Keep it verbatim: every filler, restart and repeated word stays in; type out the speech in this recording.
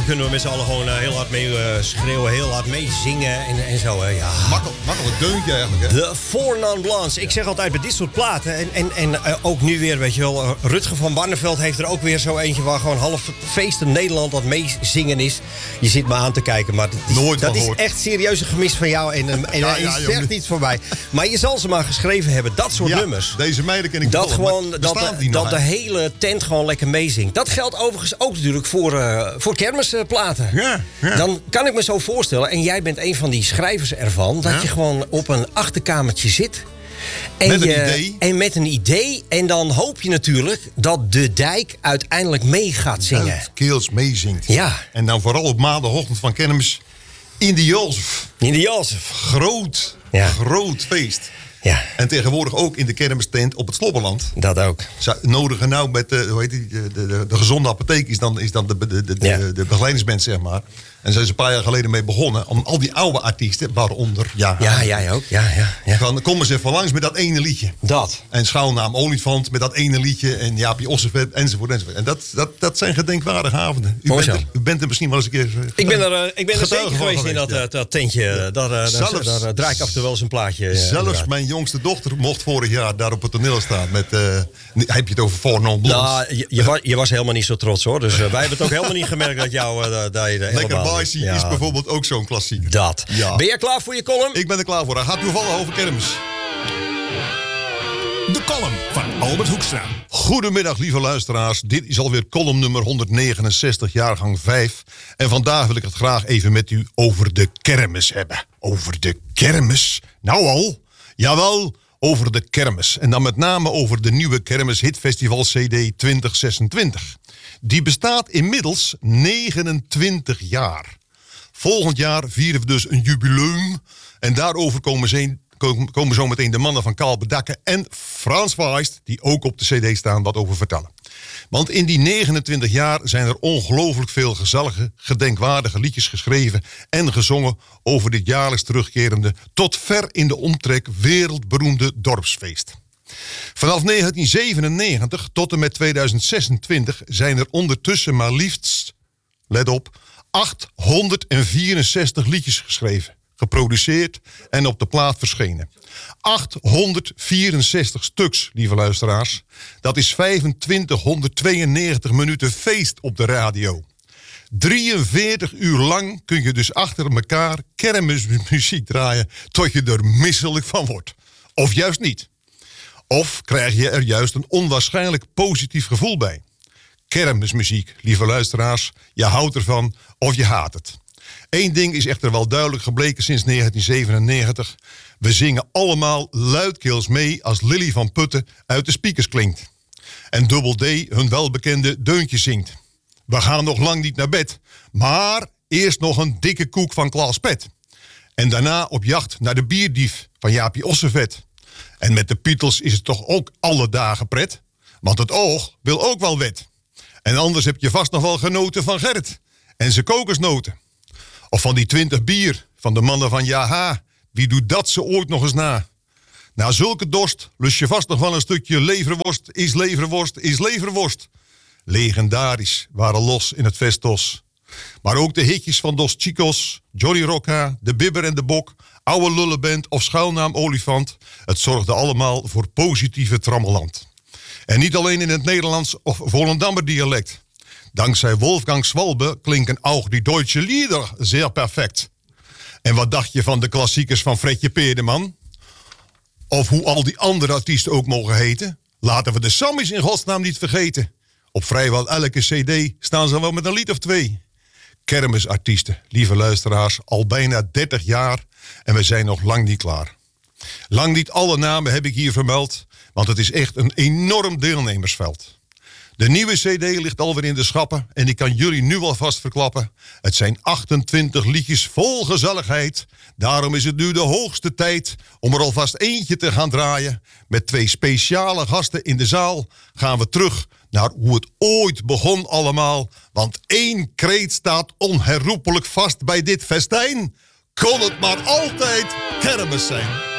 morgen kunnen we met z'n allen gewoon uh, heel hard mee uh, schreeuwen, heel hard mee zingen en, en zo. Hè. Ja. Makkel, makkelijk deuntje eigenlijk, hè? De Four Non Blondes. Ik zeg altijd bij dit soort platen, en, en, en uh, ook nu weer, weet je wel, uh, Rutger van Barneveld heeft er ook weer zo eentje waar gewoon half feesten Nederland dat meezingen is. Je zit me aan te kijken, maar dat is, Nooit dat is gehoord. echt serieus een gemis van jou en, en, en Ja, er ja, is joh. echt niet voorbij. Maar je zal ze maar geschreven hebben, dat soort Ja, nummers. deze meiden ken ik Dat wel, gewoon, maar dat, bestaan de, die nog, dat de hè? hele tent gewoon lekker meezingt. Dat geldt overigens ook natuurlijk voor, uh, voor kermisplaten. Ja, ja. Dan kan ik me zo voorstellen, en jij bent een van die schrijvers ervan, dat Ja. je gewoon op een achterkamertje zit. En Met een je, idee. En met een idee. En dan hoop je natuurlijk dat de dijk uiteindelijk mee gaat zingen. Dat Keels meezingt. Ja. En dan vooral op maandagochtend van kermis in de Jozef. In de Jozef. Groot, Ja. groot feest. Ja, En tegenwoordig ook in de kermistent op het Slobberland. dat ook. Ze nodigen nou met de, hoe heet die, de, de, de gezonde apotheek is dan, is dan de, de, de, Ja. de, de begeleidingsband, zeg maar. En daar zijn ze een paar jaar geleden mee begonnen. Om al die oude artiesten, waaronder... Ja, Ja, jij ook. Ja, ja, ja. Dan komen ze van langs met dat ene liedje. Dat. En Schouwnaam Olifant met dat ene liedje. En Jaapie Ossenvet, enzovoort, enzovoort. En dat, dat, dat zijn gedenkwaardige avonden. U Mooi bent, zo. er, u bent er misschien wel eens een keer... uh, Ik ben er, uh, ik ben er getuige zeker van geweest in dat, ja. uh, dat tentje. Daar, uh, daar, Zelfs- daar, uh, draai ik af en toe wel eens een plaatje. uh, Zelfs inderdaad. mijn jongste dochter mocht vorig jaar daar op het toneel staan. Met, uh, heb je het over Four Non Blondes? Nou, je, je, was, je was helemaal niet zo trots hoor. Dus uh, wij hebben het ook helemaal niet gemerkt dat jou... Uh, dat je er Lekker helemaal- Bicey Ja, is bijvoorbeeld ook zo'n klassieker. Dat. Ja. Ben jij klaar voor je column? Ik ben er klaar voor. Hij gaat toevallig over kermis. De column van Albert Hoekstra. Goedemiddag, lieve luisteraars. Dit is alweer column nummer honderdnegenenzestig, jaargang vijf. En vandaag wil ik het graag even met u over de kermis hebben. Over de kermis? Nou al? Jawel, over de kermis. En dan met name over de nieuwe Kermis Hitfestival C D twintig zesentwintig. Die bestaat inmiddels negenentwintig jaar. Volgend jaar vieren we dus een jubileum. En daarover komen, ze, komen zo meteen de mannen van Kaal Bedakken en Frans Weist, die ook op de cd staan, wat over vertellen. Want in die negenentwintig jaar zijn er ongelooflijk veel gezellige, gedenkwaardige liedjes geschreven en gezongen over dit jaarlijks terugkerende, tot ver in de omtrek wereldberoemde dorpsfeest. Vanaf negentien zevenennegentig tot en met tweeduizend zesentwintig zijn er ondertussen maar liefst, let op, achthonderdvierenzestig liedjes geschreven, geproduceerd en op de plaat verschenen. achthonderdvierenzestig stuks, lieve luisteraars. Dat is vijfentwintighonderdtweeënnegentig minuten feest op de radio. drieënveertig uur lang kun je dus achter elkaar kermismuziek draaien tot je er misselijk van wordt. Of juist niet. Of krijg je er juist een onwaarschijnlijk positief gevoel bij. Kermismuziek, lieve luisteraars, je houdt ervan of je haat het. Eén ding is echter wel duidelijk gebleken sinds negentien zevenennegentig. We zingen allemaal luidkeels mee als Lily van Putten uit de speakers klinkt. En Double D hun welbekende deuntje zingt. We gaan nog lang niet naar bed, maar eerst nog een dikke koek van Klaas Pet. En daarna op jacht naar de bierdief van Jaapie Ossenvet. En met de Beatles is het toch ook alle dagen pret, want het oog wil ook wel wet. En anders heb je vast nog wel genoten van Gerrit en zijn kokosnoten. Of van die twintig bier van de mannen van Jaha. Wie doet dat ze ooit nog eens na? Na zulke dorst lust je vast nog wel een stukje leverworst. Is leverworst, is leverworst. Legendarisch waren los in het Vestos. Maar ook de hitjes van Dos Chicos, Johnny Rocca, De Bibber en de Bok, Oude Lullenband of Schuilnaam Olifant. Het zorgde allemaal voor positieve trammeland. En niet alleen in het Nederlands of Volendammer dialect. Dankzij Wolfgang Schwalbe klinken ook die Duitse Lieder zeer perfect. En wat dacht je van de klassiekers van Fredje Peerdeman? Of hoe al die andere artiesten ook mogen heten? Laten we de Sammies in godsnaam niet vergeten. Op vrijwel elke cd staan ze wel met een lied of twee. Kermisartiesten, lieve luisteraars, al bijna dertig jaar en we zijn nog lang niet klaar. Lang niet alle namen heb ik hier vermeld, want het is echt een enorm deelnemersveld. De nieuwe cd ligt alweer in de schappen en ik kan jullie nu alvast verklappen. Het zijn achtentwintig liedjes vol gezelligheid. Daarom is het nu de hoogste tijd om er alvast eentje te gaan draaien. Met twee speciale gasten in de zaal gaan we terug naar hoe het ooit begon allemaal. Want één kreet staat onherroepelijk vast bij dit festijn. Kon het maar altijd kermis zijn.